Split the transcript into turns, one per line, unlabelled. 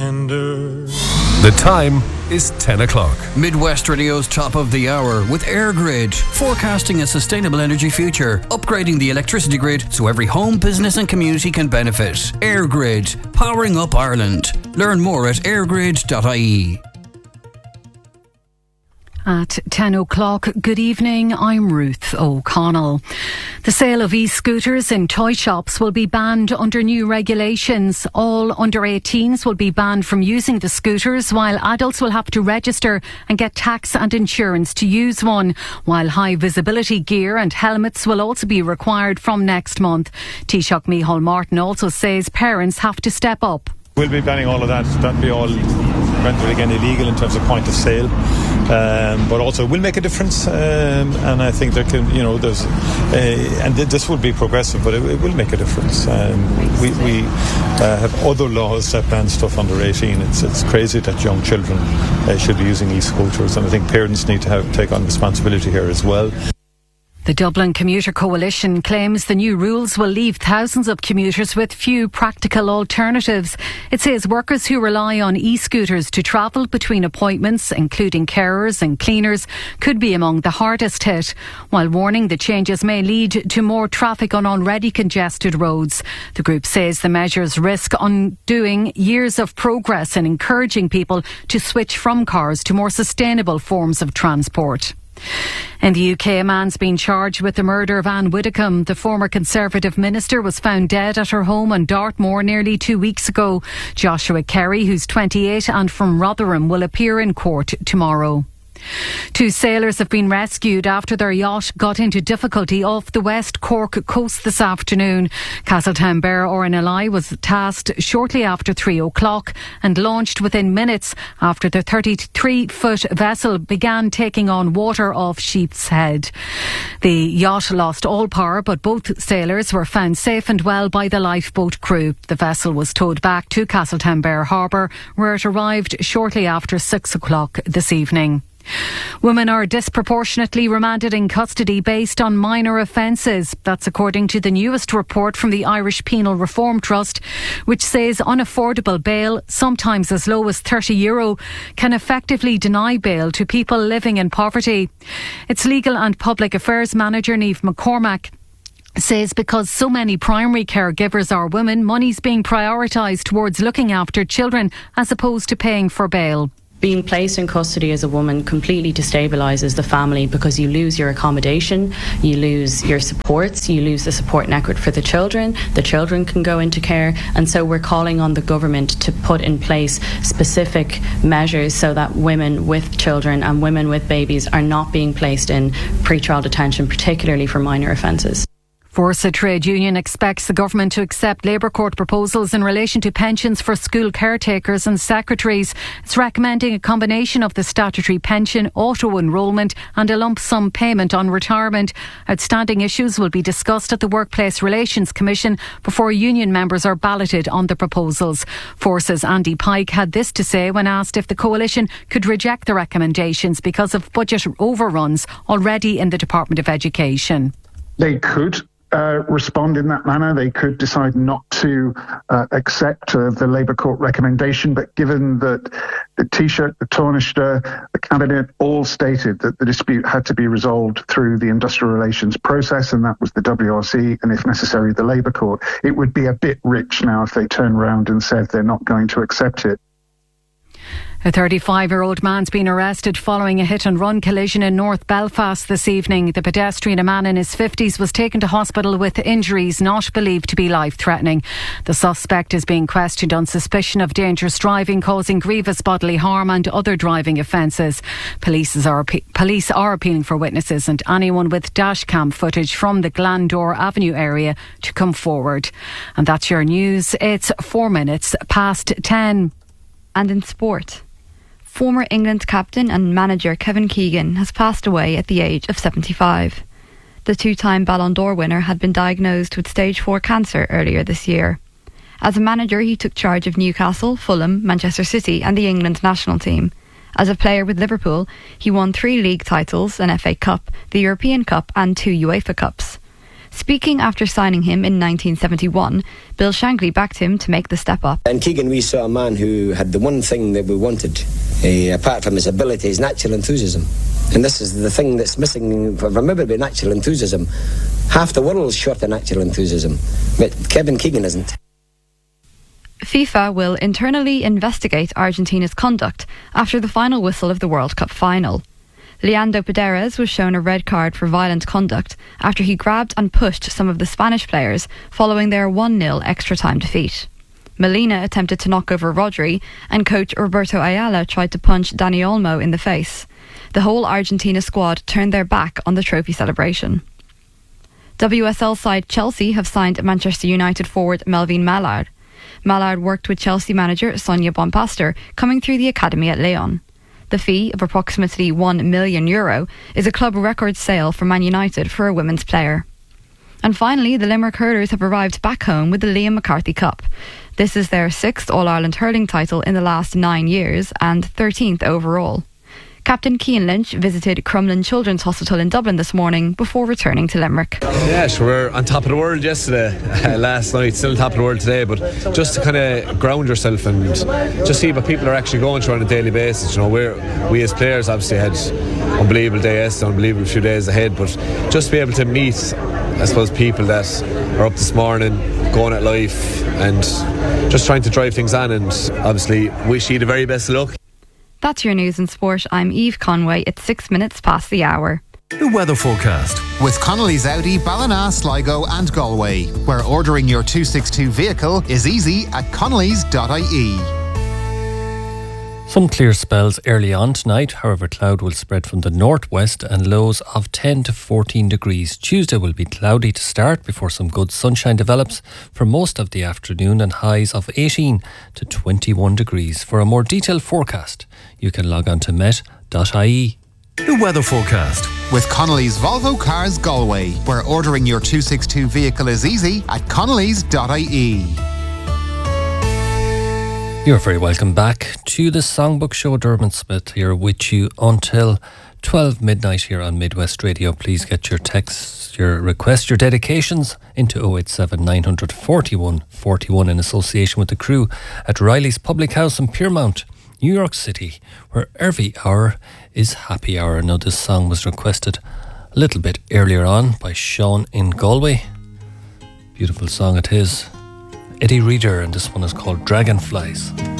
tender.
The time is 10 o'clock.
Midwest Radio's top of the hour with AirGrid, forecasting a sustainable energy future, upgrading the electricity grid so every home, business and community can benefit. AirGrid, powering up Ireland. Learn more at airgrid.ie.
At 10 o'clock, good evening, I'm Ruth O'Connell. The sale of e-scooters in toy shops will be banned under new regulations. All under 18s will be banned from using the scooters, while adults will have to register and get tax and insurance to use one, while high visibility gear and helmets will also be required from next month. Taoiseach Micheál Martin also says parents have to step up.
We'll be banning all of that. That'll be all rendered again illegal in terms of point of sale. But also it will make a difference, and I think there can, there's, and this will be progressive, but it will make a difference. We have other laws that ban stuff under 18. It's crazy that young children should be using e-scooters, and I think parents need to take on responsibility here as well.
The Dublin Commuter Coalition claims the new rules will leave thousands of commuters with few practical alternatives. It says workers who rely on e-scooters to travel between appointments, including carers and cleaners, could be among the hardest hit, while warning the changes may lead to more traffic on already congested roads. The group says the measures risk undoing years of progress in encouraging people to switch from cars to more sustainable forms of transport. In the UK, a man's been charged with the murder of Anne Widdecombe. The former Conservative minister was found dead at her home on Dartmoor nearly 2 weeks ago. Joshua Kerry, who's 28 and from Rotherham, will appear in court tomorrow. 2 sailors have been rescued after their yacht got into difficulty off the West Cork coast this afternoon. Castletownbere RNLI was tasked shortly after 3 o'clock and launched within minutes after the 33-foot vessel began taking on water off Sheep's Head. The yacht lost all power, but both sailors were found safe and well by the lifeboat crew. The vessel was towed back to Castletownbere Harbour, where it arrived shortly after 6 o'clock this evening. Women are disproportionately remanded in custody based on minor offences. That's according to the newest report from the Irish Penal Reform Trust, which says unaffordable bail, sometimes as low as €30, can effectively deny bail to people living in poverty. Its Legal and Public Affairs Manager, Niamh McCormack, says because so many primary caregivers are women, money's being prioritised towards looking after children as opposed to paying for bail.
Being placed in custody as a woman completely destabilises the family because you lose your accommodation, you lose your supports, you lose the support network for the children can go into care, and so we're calling on the government to put in place specific measures so that women with children and women with babies are not being placed in pre-trial detention, particularly for minor offences.
Forsa Trade Union expects the government to accept Labour Court proposals in relation to pensions for school caretakers and secretaries. It's recommending a combination of the statutory pension, auto-enrolment and a lump sum payment on retirement. Outstanding issues will be discussed at the Workplace Relations Commission before union members are balloted on the proposals. Forsa's Andy Pike had this to say when asked if the coalition could reject the recommendations because of budget overruns already in the Department of Education.
They could respond in that manner. They could decide not to accept the Labour Court recommendation, but given that the Taoiseach, the Taoiseach, the Cabinet all stated that the dispute had to be resolved through the industrial relations process, and that was the WRC, and if necessary the Labour Court, it would be a bit rich now if they turn around and said they're not going to accept it.
A 35-year-old man's been arrested following a hit-and-run collision in North Belfast this evening. The pedestrian, a man in his 50s, was taken to hospital with injuries not believed to be life-threatening. The suspect is being questioned on suspicion of dangerous driving, causing grievous bodily harm and other driving offences. Police are appealing for witnesses and anyone with dashcam footage from the Glandore Avenue area to come forward. And that's your news. It's 4 minutes past 10.
And in sport, former England captain and manager Kevin Keegan has passed away at the age of 75. The 2-time Ballon d'Or winner had been diagnosed with stage 4 cancer earlier this year. As a manager, he took charge of Newcastle, Fulham, Manchester City and the England national team. As a player with Liverpool, he won 3 league titles, an FA Cup, the European Cup and 2 UEFA Cups. Speaking after signing him in 1971, Bill Shankly backed him to make the step up.
In Keegan, we saw a man who had the one thing that we wanted, apart from his ability, his natural enthusiasm. And this is the thing that's missing from everybody, natural enthusiasm. Half the world's short of natural enthusiasm, but Kevin Keegan isn't.
FIFA will internally investigate Argentina's conduct after the final whistle of the World Cup final. Leandro Paredes was shown a red card for violent conduct after he grabbed and pushed some of the Spanish players following their 1-0 extra-time defeat. Molina attempted to knock over Rodri, and coach Roberto Ayala tried to punch Dani Olmo in the face. The whole Argentina squad turned their back on the trophy celebration. WSL side Chelsea have signed Manchester United forward Melvin Mallard. Mallard worked with Chelsea manager Sonia Bonpastor, coming through the academy at Lyon. The fee of approximately €1 million is a club record sale for Man United for a women's player. And finally, the Limerick Hurlers have arrived back home with the Liam McCarthy Cup. This is their 6th All-Ireland hurling title in the last 9 years and 13th overall. Captain Cian Lynch visited Crumlin Children's Hospital in Dublin this morning before returning to Limerick.
Yeah, sure, we're on top of the world yesterday, last night, still on top of the world today, but just to kind of ground yourself and just see what people are actually going through on a daily basis. You know, we as players obviously had unbelievable days, unbelievable few days ahead, but just to be able to meet, I suppose, people that are up this morning, going at life and just trying to drive things on, and obviously wish you the very best of luck.
That's your news and sport. I'm Eve Conway. It's 6 minutes past the hour.
The weather forecast.
With Connolly's Audi, Ballina, Sligo and Galway, where ordering your 262 vehicle is easy at connellys.ie.
Some clear spells early on tonight, however cloud will spread from the northwest and lows of 10 to 14 degrees. Tuesday will be cloudy to start before some good sunshine develops for most of the afternoon and highs of 18 to 21 degrees. For a more detailed forecast, you can log on to met.ie.
The weather forecast.
With Connolly's Volvo Cars Galway, where ordering your 262 vehicle is easy at connellys.ie.
You're very welcome back to the Songbook Show. Dermot Smith here with you until 12 midnight here on Midwest Radio. Please get your texts, your requests, your dedications into 087 941 41 in association with the crew at Riley's Public House in Piermount, New York City, where every hour is happy hour. Now, this song was requested a little bit earlier on by Sean in Galway. Beautiful song it is. Eddie Reader, and this one is called Dragonflies.